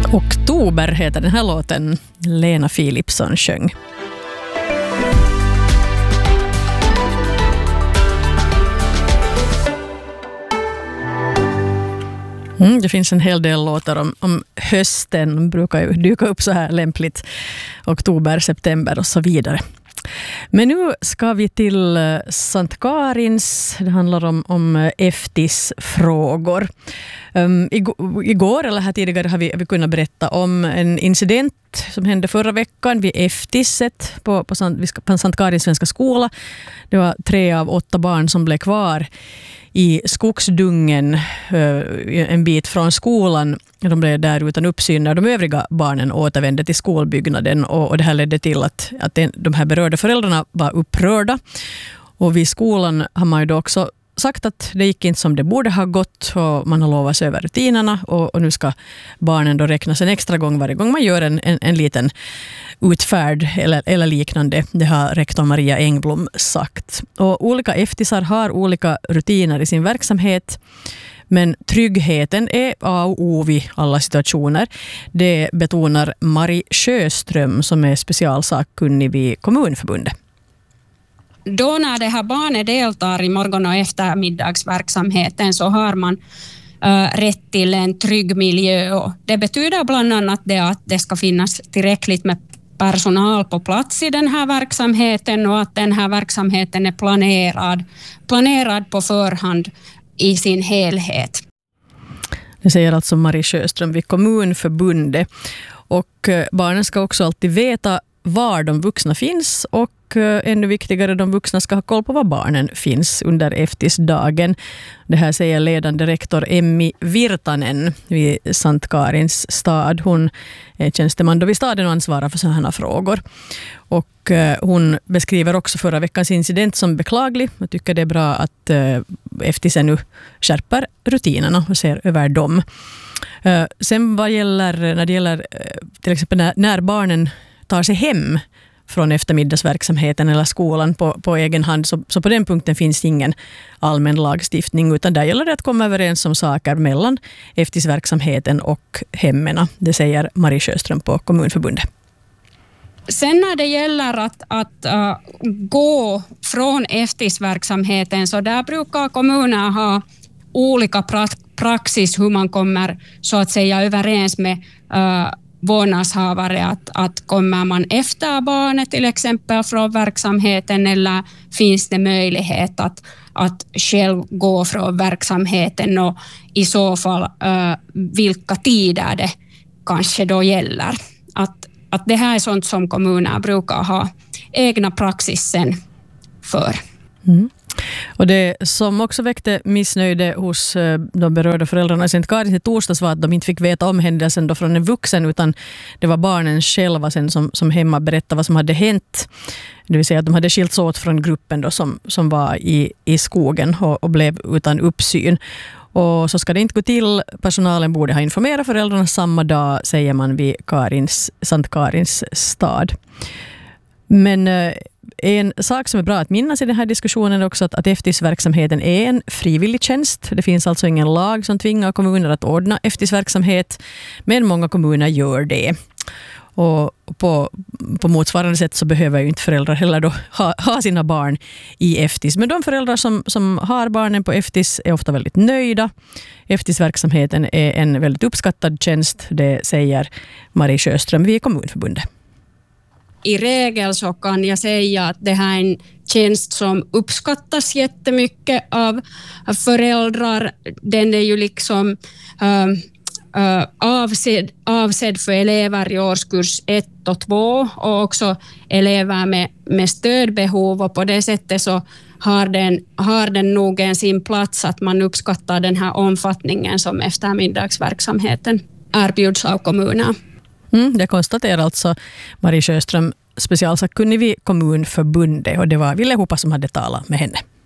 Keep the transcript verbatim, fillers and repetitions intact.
Oktober heter den här låten, Lena Philipsson sjöng. Mm, det finns en hel del låtar om, om hösten, brukar ju dyka upp så här lämpligt, oktober, september och så vidare. Men nu ska vi till Sankt Karins. Det handlar om, om F T I S-frågor. Um, igår eller här tidigare har vi, vi kunnat berätta om en incident som hände förra veckan vid F T I S på, på, på Sankt Karins svenska skola. Det var tre av åtta barn som blev kvar i skogsdungen uh, en bit från skolan. De blev där utan uppsyn när de övriga barnen återvände till skolbyggnaden, och, och det här ledde till att, att den, de här berörda föräldrarna var upprörda. Och vid skolan har man ju då också sagt att det gick inte som det borde ha gått, och man har lovat sig över rutinerna, och, och nu ska barnen då räknas en extra gång varje gång man gör en, en, en liten utfärd eller, eller liknande. Det har rektor Maria Engblom sagt. Och olika F T I S-ar har olika rutiner i sin verksamhet, men tryggheten är A och O vid alla situationer. Det betonar Marie Sjöström som är specialsakkunnig vid Kommunförbundet. Då när det här barnet deltar i morgon- och eftermiddagsverksamheten så har man äh, rätt till en trygg miljö. Och det betyder bland annat det att det ska finnas tillräckligt med personal på plats i den här verksamheten, och att den här verksamheten är planerad, planerad på förhand i sin helhet. Det säger alltså Marie Sjöström vid Kommunförbundet. Och barnen ska också alltid veta var de vuxna finns, och ännu viktigare, de vuxna ska ha koll på var barnen finns under F T I S-dagen. Det här säger ledande rektor Emmi Virtanen vid Sankt Karins stad. Hon är tjänsteman då vid staden och ansvarar för sådana frågor. Och hon beskriver också förra veckans incident som beklaglig. Jag tycker det är bra att F T I S nu skärper rutinerna och ser över dem. Sen vad gäller, när det gäller till exempel när, när barnen tar sig hem från eftermiddagsverksamheten eller skolan på, på egen hand, så, så på den punkten finns ingen allmän lagstiftning, utan där gäller det att komma överens om saker mellan F T I S-verksamheten och hemmena. Det säger Marie Sjöström på Kommunförbundet. Sen när det gäller att, att uh, gå från F T I S-verksamheten, så där brukar kommuner ha olika pra- praxis hur man kommer så att säga överens med uh, vårdnadshavare, att, att kommer man efter barnet till exempel från verksamheten, eller finns det möjlighet att, att själv gå från verksamheten, och i så fall uh, vilka tider det kanske då gäller. Att, att det här är sånt som kommuner brukar ha egna praxisen för. Mm. Och det som också väckte missnöjde hos de berörda föräldrarna i Sankt Karins i torsdags var att de inte fick veta om händelsen då från en vuxen, utan det var barnen själva sen som, som hemma berättade vad som hade hänt. Det vill säga att de hade skilts åt från gruppen då som, som var i, i skogen och, och blev utan uppsyn. Och så ska det inte gå till. Personalen borde ha informerat föräldrarna samma dag, säger man vid Karins, Sankt Karins stad. Men en sak som är bra att minnas i den här diskussionen är också att, att F T I S-verksamheten är en frivillig tjänst. Det finns alltså ingen lag som tvingar kommuner att ordna F T I S-verksamhet, men många kommuner gör det. Och på, på motsvarande sätt så behöver ju inte föräldrar heller då ha, ha sina barn i F T I S. Men de föräldrar som, som har barnen på F T I S är ofta väldigt nöjda. F T I S-verksamheten är en väldigt uppskattad tjänst, det säger Marie Sjöström vid Kommunförbundet. I regel så kan jag säga att det här är en tjänst som uppskattas jättemycket av föräldrar. Den är ju liksom uh, uh, avsedd, avsedd för elever i årskurs ett och två, och också elever med, med stödbehov, och på det sättet så har den, har den nog en sin plats att man uppskattar den här omfattningen som eftermiddagsverksamheten erbjuds av kommunerna. Mm, det konstaterar alltså Marie Sjöström, specialsakkunnig vid Kommunförbundet, och det var Ville Hoppa som hade talat med henne.